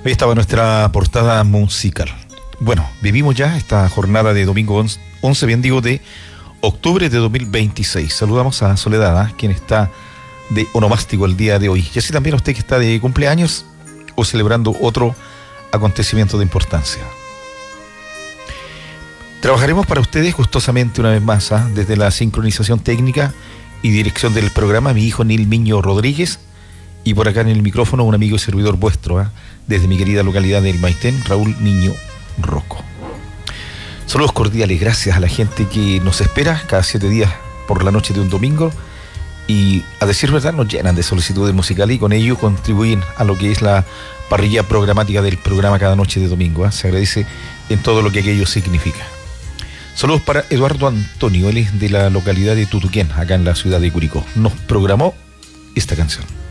Ahí estaba nuestra portada musical. Bueno, vivimos ya esta jornada de domingo 11, bien digo, de octubre de 2026. Saludamos a Soledad, quien está de onomástico el día de hoy. Y así también a usted que está de cumpleaños o celebrando otro acontecimiento de importancia. Trabajaremos para ustedes gustosamente una vez más, desde la sincronización técnica y dirección del programa, mi hijo Nil Miño Rodríguez, y por acá en el micrófono un amigo y servidor vuestro, desde mi querida localidad del Maitén, Raúl Niño Rocco. Saludos cordiales, gracias a la gente que nos espera cada 7 días por la noche de un domingo, y a decir verdad nos llenan de solicitudes musicales y con ello contribuyen a lo que es la parrilla programática del programa cada noche de domingo. Se agradece en todo lo que aquello significa. Saludos para Eduardo Antonio, él es de la localidad de Tutuquén, acá en la ciudad de Curicó. Nos programó esta canción.